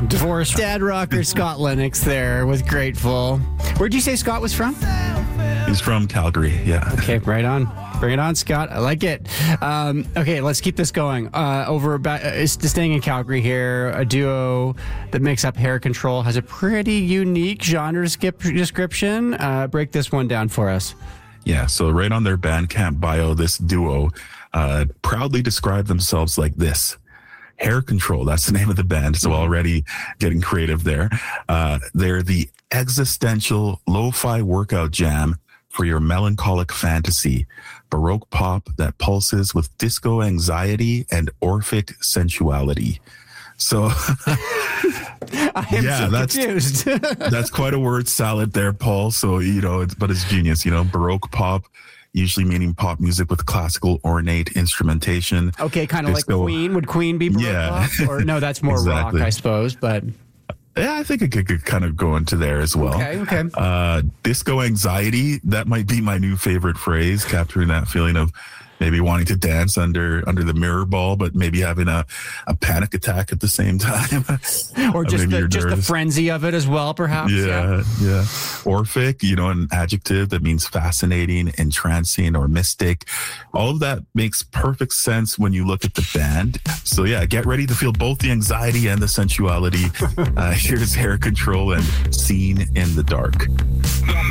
Divorced dad rocker Scott Lennox there with Grateful. Where'd you say Scott was from? He's from Calgary, yeah. Okay, right on. Bring it on, Scott. I like it. Okay, let's keep this going. Staying in Calgary here, a duo that makes up Hair Control has a pretty unique genre description. Break this one down for us. Yeah, so right on their Bandcamp bio, this duo proudly describe themselves like this. Hair Control, that's the name of the band. So already getting creative there. They're the existential lo-fi workout jam for your melancholic fantasy. Baroque pop that pulses with disco anxiety and Orphic sensuality. So, confused. That's quite a word salad there, Paul. So, but it's genius, Baroque pop, usually meaning pop music with classical ornate instrumentation. Okay, kind of like Queen. Would Queen be Baroque pop? Or no, that's more exactly. rock, I suppose, but... Yeah, I think it could kind of go into there as well. Okay. Disco anxiety, that might be my new favorite phrase, capturing that feeling of maybe wanting to dance under the mirror ball, but maybe having a panic attack at the same time. Or just the frenzy of it as well, perhaps. Yeah. Orphic, an adjective that means fascinating, entrancing, or mystic. All of that makes perfect sense when you look at the band. So yeah, get ready to feel both the anxiety and the sensuality. Here's Hair Control and Seen in the Dark.